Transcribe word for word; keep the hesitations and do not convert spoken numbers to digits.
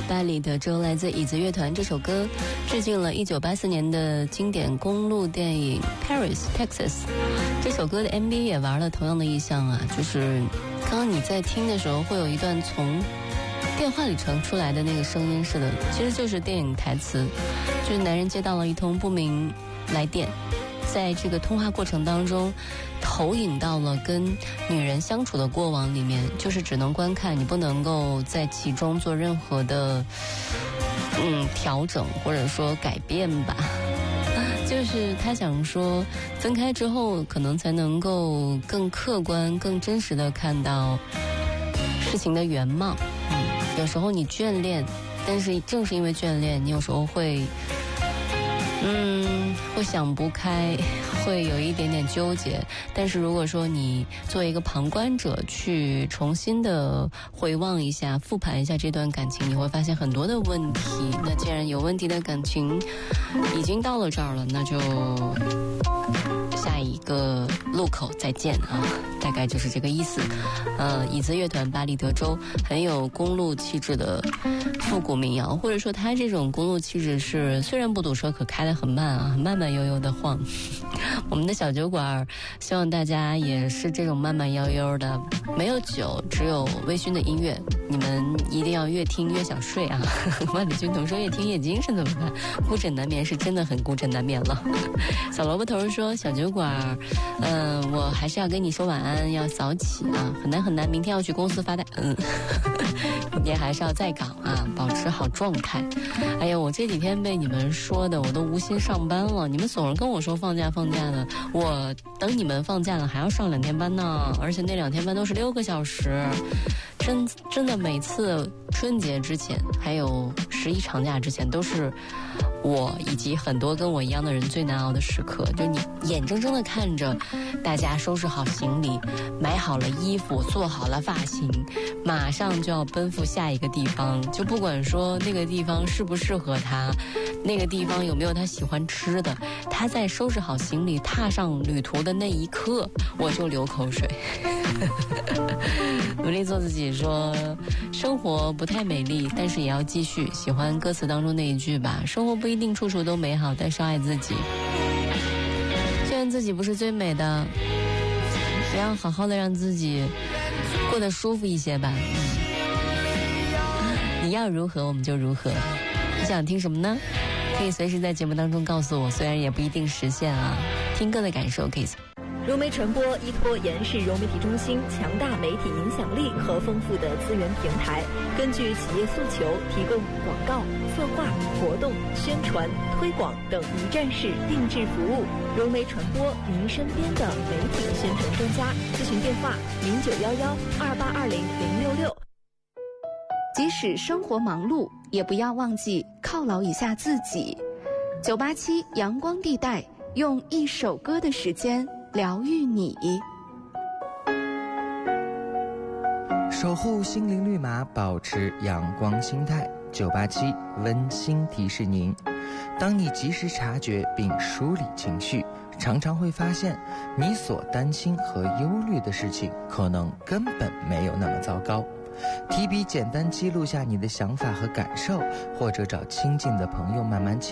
巴黎德州来自椅子乐团，这首歌致敬了一九八四年的经典公路电影 Paris Texas。 这首歌的 M V 也玩了同样的意象啊，就是刚刚你在听的时候会有一段从电话里传出来的那个声音似的，其实就是电影台词，就是男人接到了一通不明来电，在这个通话过程当中投影到了跟女人相处的过往里面，就是只能观看，你不能够在其中做任何的嗯调整或者说改变吧。就是他想说分开之后可能才能够更客观更真实的看到事情的原貌。嗯，有时候你眷恋，但是正是因为眷恋，你有时候会嗯，会想不开，会有一点点纠结。但是如果说你作为一个旁观者去重新的回望一下复盘一下这段感情，你会发现很多的问题。那既然有问题的感情已经到了这儿了，那就下一个路口再见啊，大概就是这个意思。呃，椅子乐团巴黎德州很有公路气质的复古民谣，或者说它这种公路气质是虽然不堵车，可开得很慢啊，慢慢悠悠的晃。我们的小酒馆希望大家也是这种慢慢悠悠的，没有酒，只有微醺的音乐，你们一定要越听越想睡啊。万里军同说越听越精神怎么办？孤枕难眠是真的很孤枕难眠了。小萝卜头说小酒馆嗯、呃，我还是要跟你说晚安，要早起啊，很难很难，明天要去公司发呆，嗯，明天还是要在岗啊，保持好状态。哎呀，我这几天被你们说的我都无心上班了，你们总是跟我说放假放假的，我等你们放假了还要上两天班呢，而且那两天班都是六个小时，真真的每次春节之前还有十一长假之前都是我以及很多跟我一样的人最难熬的时刻，就你眼睁睁的看着大家收拾好行李，买好了衣服，做好了发型，马上就要奔赴下一个地方，就不管说那个地方适不适合他，那个地方有没有他喜欢吃的，他在收拾好行李踏上旅途的那一刻我就流口水。努力做自己，说生活不太美丽，但是也要继续。喜欢歌词当中那一句吧，生活不一定处处都美好，但是爱自己，虽然自己不是最美的，也要好好的让自己过得舒服一些吧。你要如何我们就如何，你想听什么呢？可以随时在节目当中告诉我，虽然也不一定实现啊，听歌的感受可以。 融媒传播依托延世融媒体中心强大媒体影响力和丰富的资源平台，根据企业诉求提供广告、策划、活动、宣传、推广等一站式定制服务。融媒传播，您身边的媒体宣传专家。咨询电话：零九幺幺二八二零零六六。 即使生活忙碌，也不要忘记犒劳一下自己。九八七阳光地带，用一首歌的时间疗愈你， 守护心灵绿码，保持阳光心态。九八七温馨提示您，当你及时察觉并梳理情绪，常常会发现你所担心和忧虑的事情可能根本没有那么糟糕。提笔简单记录下你的想法和感受，或者找亲近的朋友慢慢倾